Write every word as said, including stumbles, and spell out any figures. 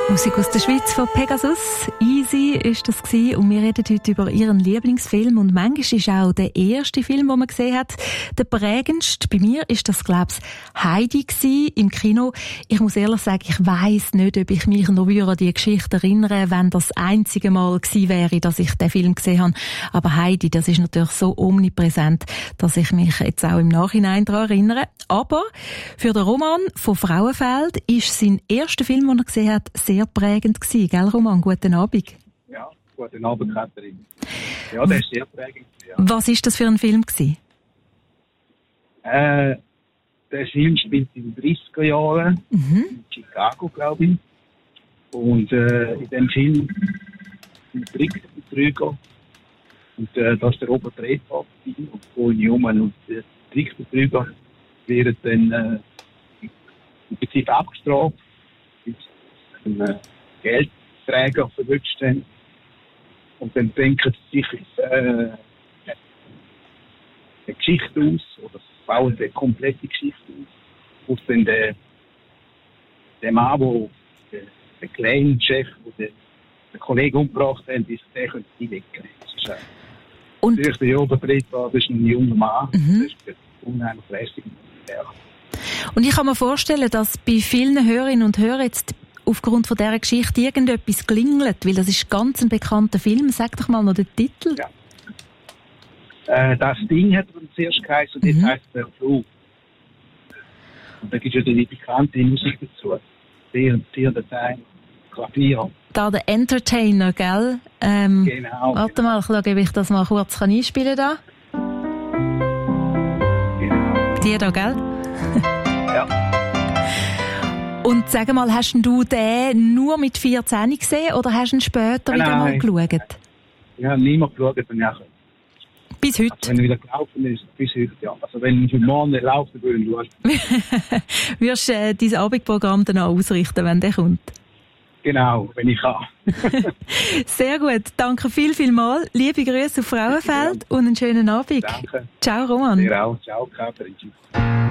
Musik aus der Schweiz von Pegasus. Easy ist das gewesen. Und wir reden heute über ihren Lieblingsfilm. Und manchmal ist auch der erste Film, den man gesehen hat, der prägendste. Bei mir ist das, glaube ich, Heidi gewesen, im Kino. Ich muss ehrlich sagen, ich weiss nicht, ob ich mich noch an die Geschichte erinnere, wenn das einzige Mal gewesen wäre, dass ich den Film gesehen habe. Aber Heidi, das ist natürlich so omnipräsent, dass ich mich jetzt auch im Nachhinein daran erinnere. Aber für den Roman von Frauenfeld ist sein erster Film, den er gesehen hat, sehr prägend gewesen, gell, Roman? Guten Abend. Ja, guten Abend, Katrin. Ja, der ist sehr prägend. Ja. Was ist das für ein Film gewesen? Äh, der Film spielt in den dreißiger Jahren, mhm. in Chicago, glaube ich. Und äh, in dem Film sind Trickbetrüger. Und äh, das ist der Robert Redford und Paul Newman. Und die Trickbetrüger werden dann äh, im Prinzip abgestraft, bis sie einen äh, Geldträger verwünscht haben. Und dann denken sie sich äh, eine Geschichte aus, oder bauen eine komplette Geschichte aus, wo dann der, der Mann, der, der kleine Chef, der den Kollegen umgebracht hat, ist der könnte die wegnehmen. Und durch den Oberbrett war das ein junger Mann, mhm. das ist unheimlich lässig. Ja. Und ich kann mir vorstellen, dass bei vielen Hörerinnen und Hörern jetzt aufgrund von dieser Geschichte irgendetwas klingelt, weil das ist ganz ein bekannter Film. Sag doch mal noch den Titel. Ja. Äh, das Ding hat man zuerst geheißen, und mhm. das heisst der Flug. Und da gibt es ja die bekannte Musik dazu. Vier, vier Dateien, Klavier. Da der Entertainer, gell? Ähm, genau. Warte genau. mal, ich schaue, ob ich das mal kurz kann einspielen kann. Genau. Die da, gell? Ja. Und sag mal, hast du den nur mit vierzehn gesehen oder hast du ihn später nein, wieder mal geschaut? Ich habe niemand geschaut, und nachher. Bis heute? Also wenn er wieder gelaufen ist, bis heute, ja. Also wenn ich morgen nicht laufe, dann würde ich schauen. Wirst du äh, dein Abendprogramm dann auch ausrichten, wenn der kommt? Genau, wenn ich kann. Sehr gut. Danke viel, viel mal. Liebe Grüße auf Frauenfeld und einen schönen Abend. Danke. Ciao, Roman. Dir auch. Ciao, Katrin.